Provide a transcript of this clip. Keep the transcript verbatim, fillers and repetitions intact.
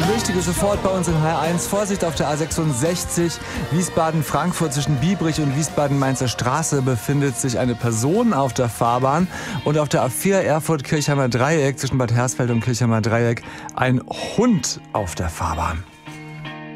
Wichtige sofort bei uns in H eins. Vorsicht auf der A sechsundsechzig, Wiesbaden-Frankfurt zwischen Biebrich und Wiesbaden-Mainzer Straße befindet sich eine Person auf der Fahrbahn. Und auf der A vier Erfurt-Kirchheimer Dreieck zwischen Bad Hersfeld und Kirchheimer Dreieck ein Hund auf der Fahrbahn.